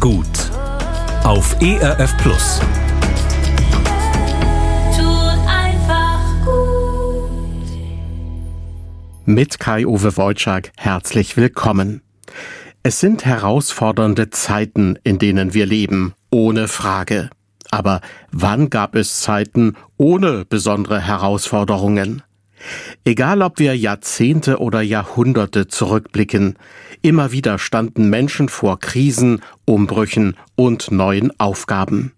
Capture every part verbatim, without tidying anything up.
gut. Auf E R F Plus. Tut einfach gut. Mit Kai-Uwe Wojczak herzlich willkommen. Es sind herausfordernde Zeiten, in denen wir leben, ohne Frage. Aber wann gab es Zeiten ohne besondere Herausforderungen? Egal ob wir Jahrzehnte oder Jahrhunderte zurückblicken, immer wieder standen Menschen vor Krisen, Umbrüchen und neuen Aufgaben.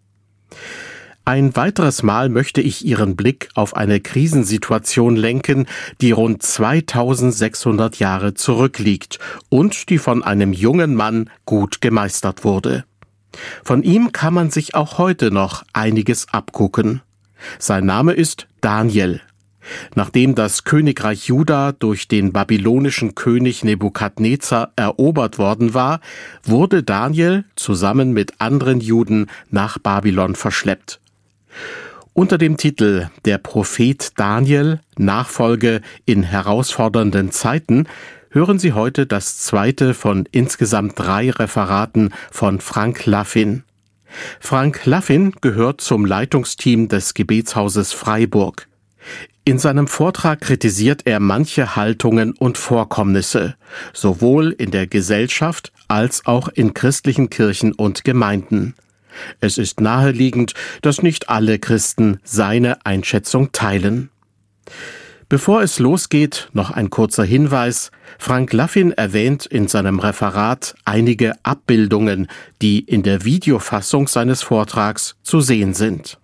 Ein weiteres Mal möchte ich Ihren Blick auf eine Krisensituation lenken, die rund zweitausendsechshundert Jahre zurückliegt und die von einem jungen Mann gut gemeistert wurde. Von ihm kann man sich auch heute noch einiges abgucken. Sein Name ist Daniel. Nachdem das Königreich Juda durch den babylonischen König Nebukadnezar erobert worden war, wurde Daniel zusammen mit anderen Juden nach Babylon verschleppt. Unter dem Titel »Der Prophet Daniel – Nachfolge in herausfordernden Zeiten« hören Sie heute das zweite von insgesamt drei Referaten von Frank Laffin. Frank Laffin gehört zum Leitungsteam des Gebetshauses Freiburg. In seinem Vortrag kritisiert er manche Haltungen und Vorkommnisse, sowohl in der Gesellschaft als auch in christlichen Kirchen und Gemeinden. Es ist naheliegend, dass nicht alle Christen seine Einschätzung teilen. Bevor es losgeht, noch ein kurzer Hinweis. Frank Laffin erwähnt in seinem Referat einige Abbildungen, die in der Videofassung seines Vortrags zu sehen sind.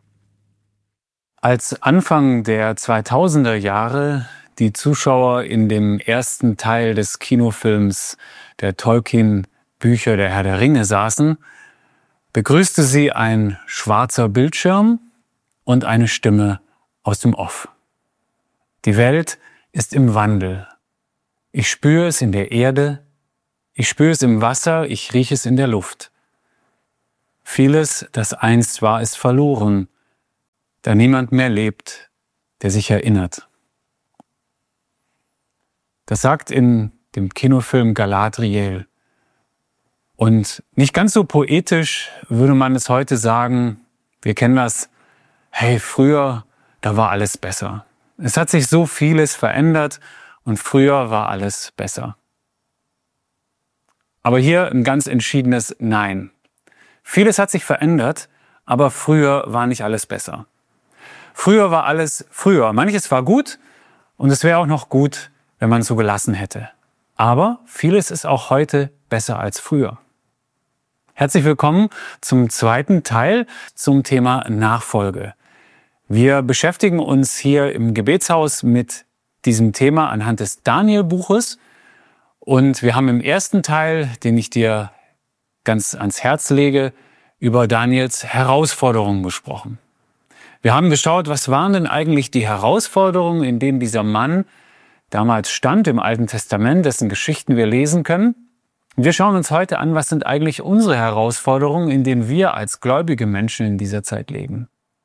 Als Anfang der zweitausender Jahre die Zuschauer in dem ersten Teil des Kinofilms der Tolkien-Bücher Der Herr der Ringe saßen, begrüßte sie ein schwarzer Bildschirm und eine Stimme aus dem Off. Die Welt ist im Wandel. Ich spüre es in der Erde, ich spüre es im Wasser, ich rieche es in der Luft. Vieles, das einst war, ist verloren, da niemand mehr lebt, der sich erinnert. Das sagt in dem Kinofilm Galadriel. Und nicht ganz so poetisch würde man es heute sagen, wir kennen das, hey, früher, da war alles besser. Es hat sich so vieles verändert und früher war alles besser. Aber hier ein ganz entschiedenes Nein. Vieles hat sich verändert, aber früher war nicht alles besser. Früher war alles früher. Manches war gut und es wäre auch noch gut, wenn man es so gelassen hätte. Aber vieles ist auch heute besser als früher. Herzlich willkommen zum zweiten Teil zum Thema Nachfolge. Wir beschäftigen uns hier im Gebetshaus mit diesem Thema anhand des Daniel-Buches und wir haben im ersten Teil, den ich dir ganz ans Herz lege, über Daniels Herausforderungen gesprochen. Wir haben geschaut, was waren denn eigentlich die Herausforderungen, in denen dieser Mann damals stand im Alten Testament, dessen Geschichten wir lesen können. Wir schauen uns heute an, was sind eigentlich unsere Herausforderungen, in denen wir als gläubige Menschen in dieser Zeit leben.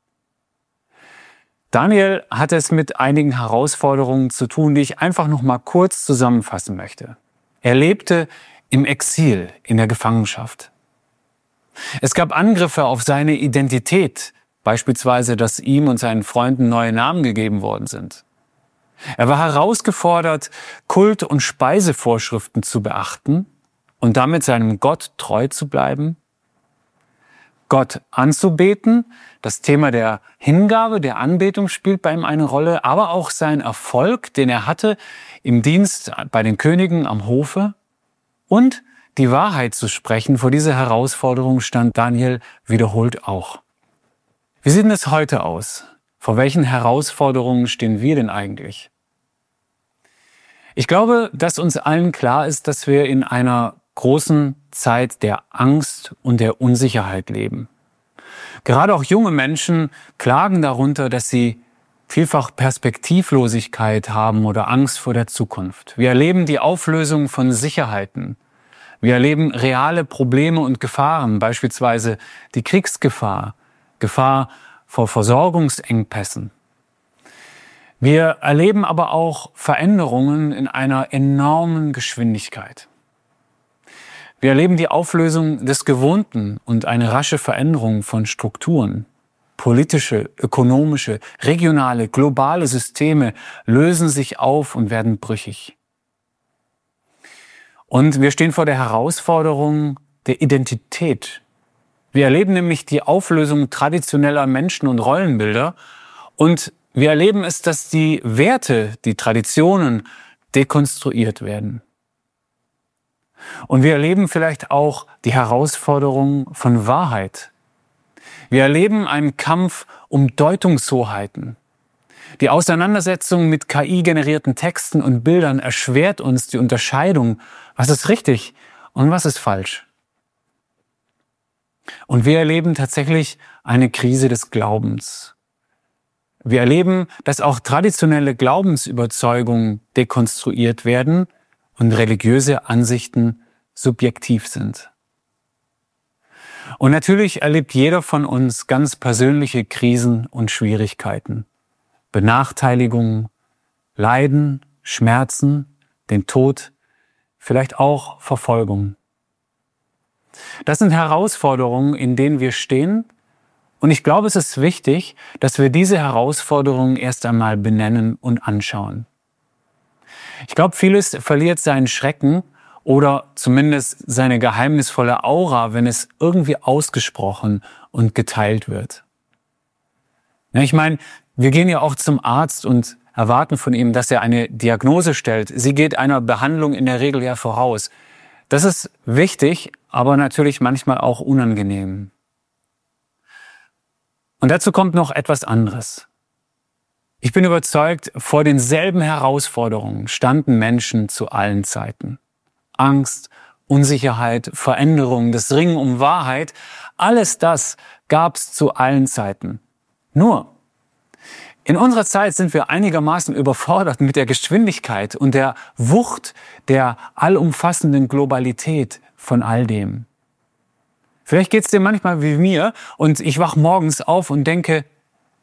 Daniel hat es mit einigen Herausforderungen zu tun, die ich einfach noch mal kurz zusammenfassen möchte. Er lebte im Exil, in der Gefangenschaft. Es gab Angriffe auf seine Identität, beispielsweise, dass ihm und seinen Freunden neue Namen gegeben worden sind. Er war herausgefordert, Kult- und Speisevorschriften zu beachten und damit seinem Gott treu zu bleiben. Gott anzubeten, das Thema der Hingabe, der Anbetung spielt bei ihm eine Rolle, aber auch sein Erfolg, den er hatte im Dienst bei den Königen am Hofe und die Wahrheit zu sprechen. Vor dieser Herausforderung stand Daniel wiederholt auch. Wie sieht denn es heute aus? Vor welchen Herausforderungen stehen wir denn eigentlich? Ich glaube, dass uns allen klar ist, dass wir in einer großen Zeit der Angst und der Unsicherheit leben. Gerade auch junge Menschen klagen darunter, dass sie vielfach Perspektivlosigkeit haben oder Angst vor der Zukunft. Wir erleben die Auflösung von Sicherheiten. Wir erleben reale Probleme und Gefahren, beispielsweise die Kriegsgefahr, Gefahr vor Versorgungsengpässen. Wir erleben aber auch Veränderungen in einer enormen Geschwindigkeit. Wir erleben die Auflösung des Gewohnten und eine rasche Veränderung von Strukturen. Politische, ökonomische, regionale, globale Systeme lösen sich auf und werden brüchig. Und wir stehen vor der Herausforderung der Identität. Wir erleben nämlich die Auflösung traditioneller Menschen- und Rollenbilder und wir erleben es, dass die Werte, die Traditionen dekonstruiert werden. Und wir erleben vielleicht auch die Herausforderung von Wahrheit. Wir erleben einen Kampf um Deutungshoheiten. Die Auseinandersetzung mit K I-generierten Texten und Bildern erschwert uns die Unterscheidung, was ist richtig und was ist falsch. Und wir erleben tatsächlich eine Krise des Glaubens. Wir erleben, dass auch traditionelle Glaubensüberzeugungen dekonstruiert werden und religiöse Ansichten subjektiv sind. Und natürlich erlebt jeder von uns ganz persönliche Krisen und Schwierigkeiten. Benachteiligungen, Leiden, Schmerzen, den Tod, vielleicht auch Verfolgung. Das sind Herausforderungen, in denen wir stehen. Und ich glaube, es ist wichtig, dass wir diese Herausforderungen erst einmal benennen und anschauen. Ich glaube, vieles verliert seinen Schrecken oder zumindest seine geheimnisvolle Aura, wenn es irgendwie ausgesprochen und geteilt wird. Ja, ich meine, wir gehen ja auch zum Arzt und erwarten von ihm, dass er eine Diagnose stellt. Sie geht einer Behandlung in der Regel ja voraus. Das ist wichtig, aber natürlich manchmal auch unangenehm. Und dazu kommt noch etwas anderes. Ich bin überzeugt, vor denselben Herausforderungen standen Menschen zu allen Zeiten. Angst, Unsicherheit, Veränderung, das Ringen um Wahrheit, alles das gab's zu allen Zeiten. Nur, in unserer Zeit sind wir einigermaßen überfordert mit der Geschwindigkeit und der Wucht der allumfassenden Globalität von all dem. Vielleicht geht's dir manchmal wie mir und ich wach morgens auf und denke,